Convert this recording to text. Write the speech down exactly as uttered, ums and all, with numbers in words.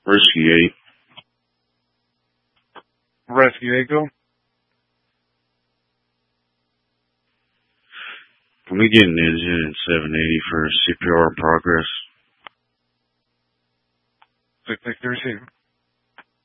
Rescue eight. Rescue eight, go. Can we get an engine in seven eighty for C P R in progress? six sixty receive.